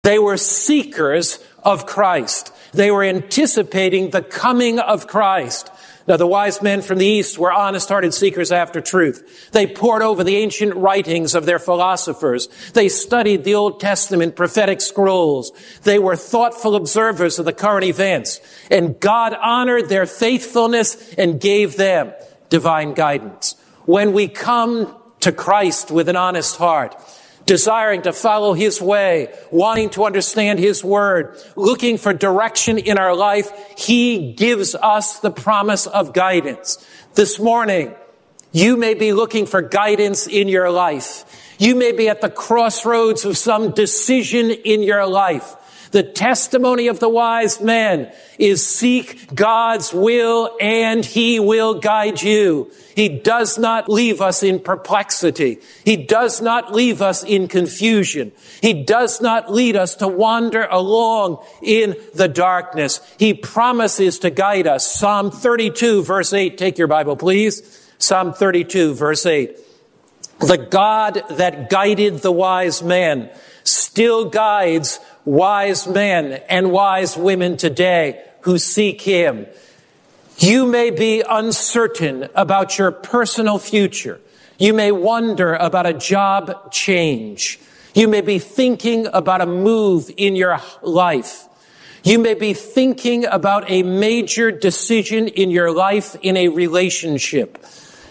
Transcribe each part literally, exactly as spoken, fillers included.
They were seekers of Christ. They were anticipating the coming of Christ. Now, the wise men from the East were honest-hearted seekers after truth. They pored over the ancient writings of their philosophers. They studied the Old Testament prophetic scrolls. They were thoughtful observers of the current events. And God honored their faithfulness and gave them divine guidance. When we come to Christ with an honest heart, desiring to follow His way, wanting to understand His word, looking for direction in our life, He gives us the promise of guidance. This morning, you may be looking for guidance in your life. You may be at the crossroads of some decision in your life. The testimony of the wise men is seek God's will and He will guide you. He does not leave us in perplexity. He does not leave us in confusion. He does not lead us to wander along in the darkness. He promises to guide us. Psalm thirty-two, verse eight. Take your Bible, please. Psalm thirty-two, verse eight. The God that guided the wise men still guides wise men and wise women today who seek Him. You may be uncertain about your personal future. You may wonder about a job change. You may be thinking about a move in your life. You may be thinking about a major decision in your life in a relationship.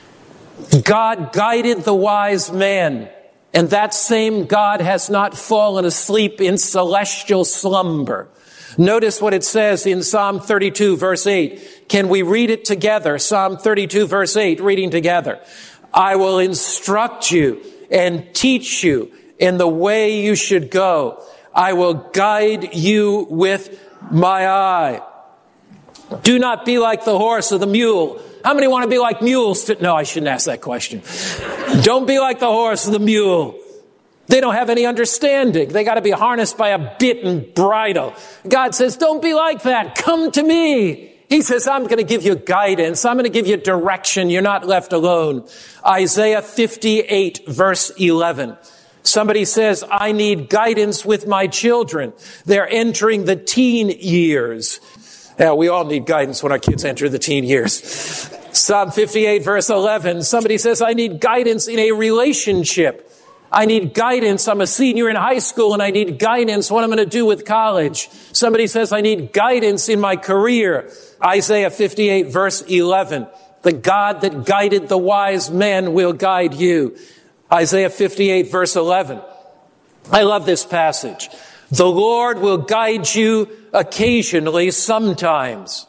God guided the wise men, and that same God has not fallen asleep in celestial slumber. Notice what it says in Psalm thirty-two, verse eight. Can we read it together? Psalm thirty-two, verse eight, reading together. I will instruct you and teach you in the way you should go. I will guide you with my eye. Do not be like the horse or the mule. How many want to be like mules? To, no, I shouldn't ask that question. Don't be like the horse or the mule. They don't have any understanding. They got to be harnessed by a bit and bridle. God says, don't be like that. Come to me. He says, I'm going to give you guidance. I'm going to give you direction. You're not left alone. Isaiah fifty-eight, verse eleven. Somebody says, I need guidance with my children. They're entering the teen years. Yeah, we all need guidance when our kids enter the teen years. Psalm fifty-eight, verse eleven. Somebody says, I need guidance in a relationship. I need guidance. I'm a senior in high school and I need guidance what I'm going to do with college. Somebody says, I need guidance in my career. Isaiah fifty-eight, verse eleven. The God that guided the wise men will guide you. Isaiah fifty-eight, verse eleven. I love this passage. The Lord will guide you occasionally, sometimes.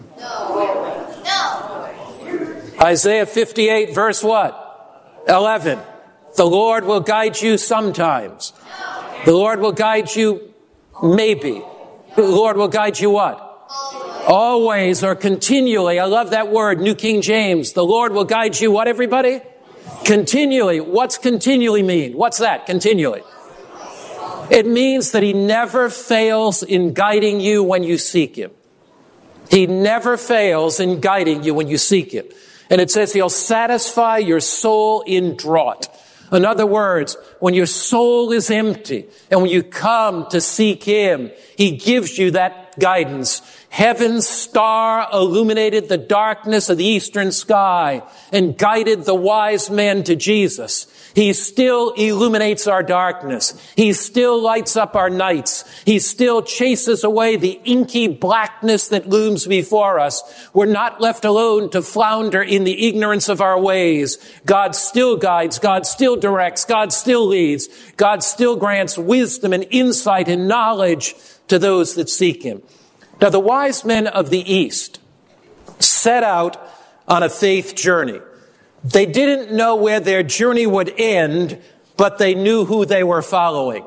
No. No. Isaiah fifty-eight, verse what? eleven. The Lord will guide you sometimes. The Lord will guide you maybe. The Lord will guide you what? Always or continually. I love that word, New King James. The Lord will guide you what, everybody? Continually. What's continually mean? What's that, continually? It means that He never fails in guiding you when you seek Him. He never fails in guiding you when you seek Him. And it says He'll satisfy your soul in drought. In other words, when your soul is empty and when you come to seek Him, He gives you that guidance. Heaven's star illuminated the darkness of the eastern sky and guided the wise men to Jesus. He still illuminates our darkness. He still lights up our nights. He still chases away the inky blackness that looms before us. We're not left alone to flounder in the ignorance of our ways. God still guides. God still directs. God still leads. God still grants wisdom and insight and knowledge to those that seek Him. Now, the wise men of the East set out on a faith journey. They didn't know where their journey would end, but they knew who they were following.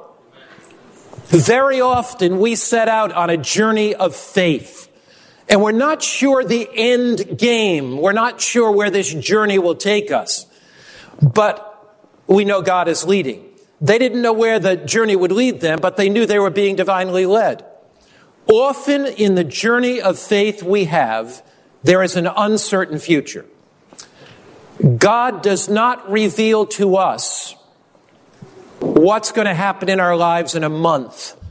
Very often we set out on a journey of faith, and we're not sure the end game. We're not sure where this journey will take us, but we know God is leading. They didn't know where the journey would lead them, but they knew they were being divinely led. Often in the journey of faith we have, there is an uncertain future. God does not reveal to us what's going to happen in our lives in a month